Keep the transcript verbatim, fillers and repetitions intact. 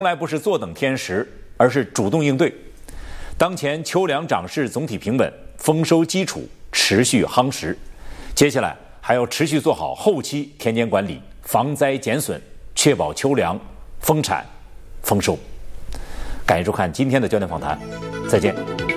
从来不是坐等天时，而是主动应对。当前秋粮涨势总体平稳，丰收基础持续夯实。接下来还要持续做好后期田间管理，防灾减损，确保秋粮丰产丰收。感谢收看今天的焦点访谈，再见。